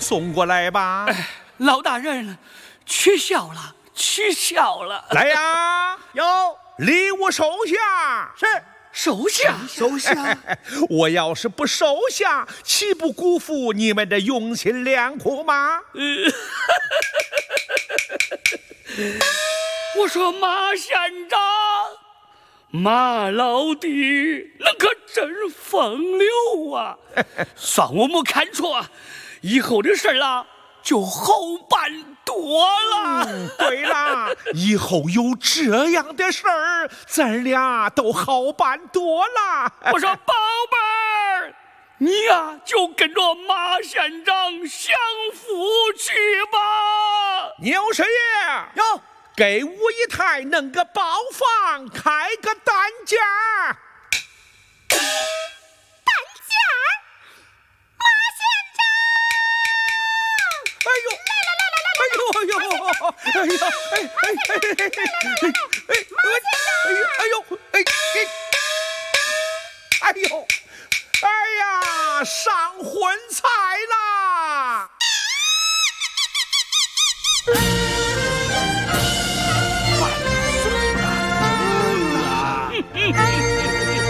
送过来吧。 老大人，取消了，取消了。 来呀， 有礼物收下。 是收下， 收下。 我要是不收下，岂不辜负你们的用心良苦吗？ 我说马县长，马老弟，那可真风流啊！算我没看错，以后的事啊，就好办多了。 对啦，以后有这样的事儿，咱俩都好办多了。 我说宝贝儿，你呀就跟着马县长享福去吧。 牛师爷， 有给我一台弄个包房，开个单间儿。 单间儿，马县长。 哎呦，哎呦，哎呦，哎呀，哎呦，哎呦，哎呀，上荤菜啦！ 万岁啊！